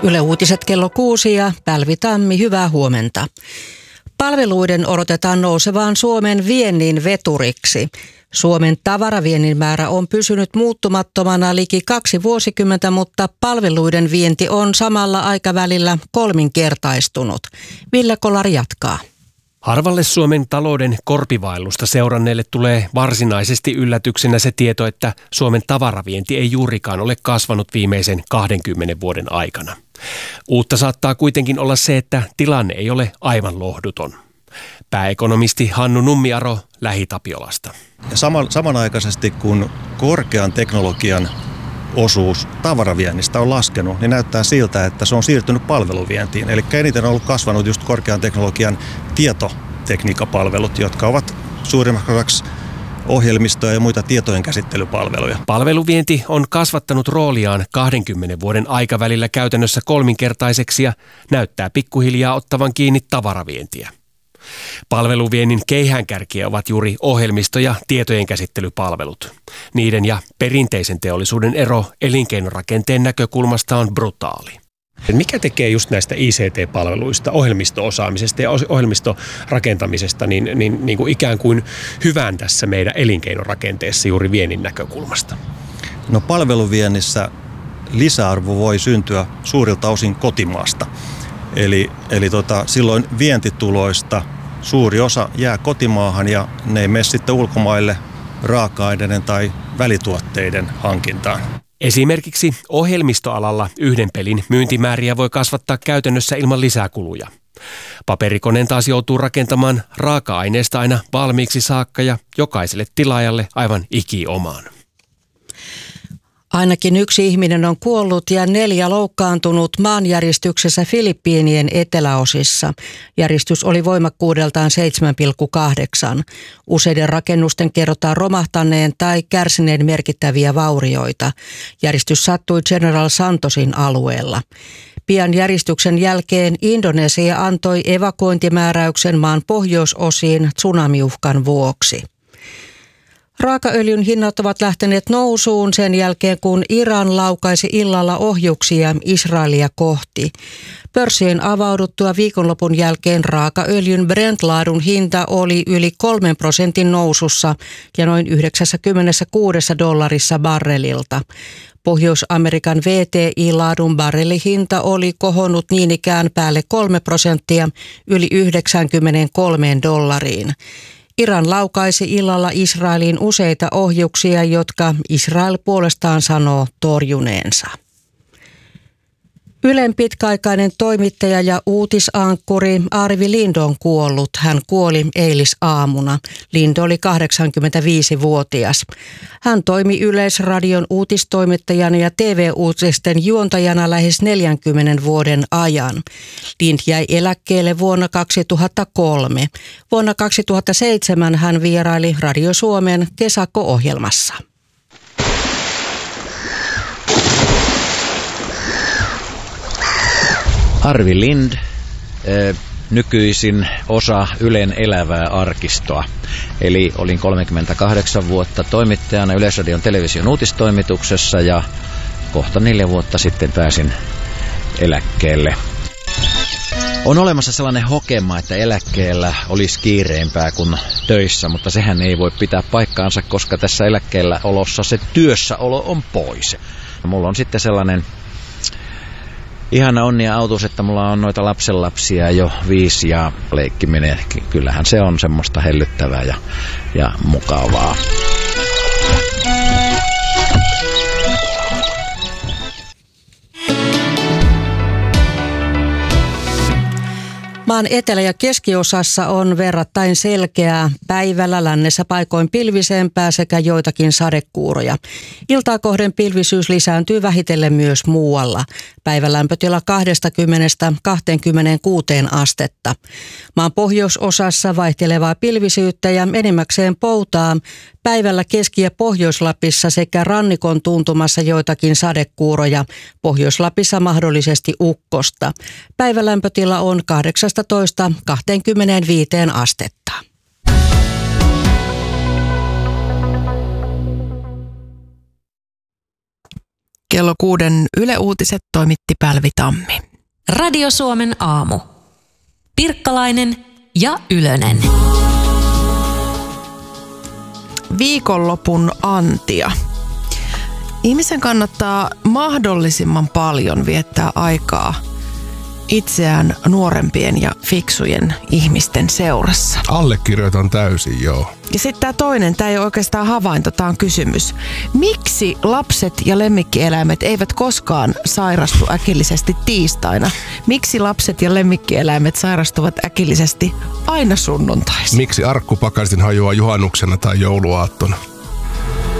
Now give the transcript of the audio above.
Yle Uutiset kello 6 ja Pälvi Tammi, hyvää huomenta. Palveluiden odotetaan nousevaan Suomen viennin veturiksi. Suomen tavaraviennin määrä on pysynyt muuttumattomana liki 2 vuosikymmentä, mutta palveluiden vienti on samalla aikavälillä kolminkertaistunut. Ville Kolari jatkaa. Harvalle Suomen talouden korpivaellusta seuranneelle tulee varsinaisesti yllätyksenä se tieto, että Suomen tavaravienti ei juurikaan ole kasvanut viimeisen 20 vuoden aikana. Uutta saattaa kuitenkin olla se, että tilanne ei ole aivan lohduton. Pääekonomisti Hannu Nummiaro Lähi-Tapiolasta. Samanaikaisesti kun korkean teknologian osuus tavaraviennistä on laskenut, niin näyttää siltä, että se on siirtynyt palveluvientiin. Eli eniten on ollut kasvanut just korkean teknologian tietotekniikkapalvelut, jotka ovat suurimmaksi ohjelmistoja ja muita tietojen käsittelypalveluja. Palveluvienti on kasvattanut rooliaan 20 vuoden aikavälillä käytännössä kolminkertaiseksi ja näyttää pikkuhiljaa ottavan kiinni tavaravientiä. Palveluviennin keihäänkärkiä ovat juuri ohjelmisto- ja tietojen käsittelypalvelut. Niiden ja perinteisen teollisuuden ero elinkeinorakenteen näkökulmasta on brutaali. Mikä tekee just näistä ICT-palveluista, ohjelmisto-osaamisesta ja ohjelmistorakentamisesta niin kuin ikään kuin hyvän tässä meidän elinkeinorakenteessa juuri viennin näkökulmasta? No palveluviennissä lisäarvo voi syntyä suurilta osin kotimaasta. Eli silloin vientituloista suuri osa jää kotimaahan ja ne ei mene sitten ulkomaille raaka-aineiden tai välituotteiden hankintaan. Esimerkiksi ohjelmistoalalla yhden pelin myyntimääriä voi kasvattaa käytännössä ilman lisäkuluja. Paperikoneen taas joutuu rakentamaan raaka-aineesta aina valmiiksi saakka ja jokaiselle tilaajalle aivan ikiomaan. Ainakin 1 ihminen on kuollut ja 4 loukkaantunut maanjäristyksessä Filippiinien eteläosissa. Järistys oli voimakkuudeltaan 7,8. Useiden rakennusten kerrotaan romahtaneen tai kärsineen merkittäviä vaurioita. Järistys sattui General Santosin alueella. Pian järistyksen jälkeen Indonesia antoi evakuointimääräyksen maan pohjoisosiin tsunamiuhkan vuoksi. Raakaöljyn hinnat ovat lähteneet nousuun sen jälkeen, kun Iran laukaisi illalla ohjuksia Israelia kohti. Pörssien avauduttua viikonlopun jälkeen raakaöljyn Brent-laadun hinta oli yli 3% nousussa ja noin $96 barrelilta. Pohjois-Amerikan VTI-laadun barrelihinta oli kohonnut niin ikään päälle 3% yli $93. Iran laukaisi illalla Israeliin useita ohjuksia, jotka Israel puolestaan sanoo torjuneensa. Ylen pitkäaikainen toimittaja ja uutisankkuri Arvi Lind on kuollut. Hän kuoli eilisaamuna. Lind oli 85-vuotias. Hän toimi Yleisradion uutistoimittajana ja TV-uutisten juontajana lähes 40 vuoden ajan. Lind jäi eläkkeelle vuonna 2003. Vuonna 2007 hän vieraili Radio Suomen kesäko-ohjelmassa. Arvi Lind, nykyisin osa Ylen elävää arkistoa. Eli olin 38 vuotta toimittajana Yleisradion television uutistoimituksessa ja kohta 4 vuotta sitten pääsin eläkkeelle. On olemassa sellainen hokema, että eläkkeellä olisi kiireempää kuin töissä, mutta sehän ei voi pitää paikkaansa, koska tässä eläkkeellä olossa se työssäolo on pois. Mulla on sitten sellainen ihana onni autus, että mulla on noita lapsenlapsia jo 5 ja leikkiminen. Kyllähän se on semmoista hellyttävää ja mukavaa. Maan etelä- ja keskiosassa on verrattain selkeää, päivällä lännessä paikoin pilvisempää sekä joitakin sadekuuroja. Iltaa kohden pilvisyys lisääntyy vähitellen myös muualla. Päivälämpötila 20–26 astetta. Maan pohjoisosassa vaihtelevaa pilvisyyttä ja enimmäkseen poutaa. Päivällä Keski- ja Pohjois-Lapissa sekä rannikon tuntumassa joitakin sadekuuroja. Pohjois-Lapissa mahdollisesti ukkosta. Päivälämpötila on 18–25 astetta. Kello 6 Yle Uutiset toimitti Pälvi Tammi. Radio Suomen aamu. Pirkkalainen ja Ylönen. Viikonlopun antia. Ihmisen kannattaa mahdollisimman paljon viettää aikaa itseään nuorempien ja fiksujen ihmisten seurassa. Allekirjoitan täysin, joo. Ja sitten tämä toinen, tämä ei ole oikeastaan havainto, tämä on kysymys. Miksi lapset ja lemmikkieläimet eivät koskaan sairastu äkillisesti tiistaina? Miksi lapset ja lemmikkieläimet sairastuvat äkillisesti aina sunnuntaisin? Miksi arkkupakastin hajoaa juhannuksena tai jouluaattona?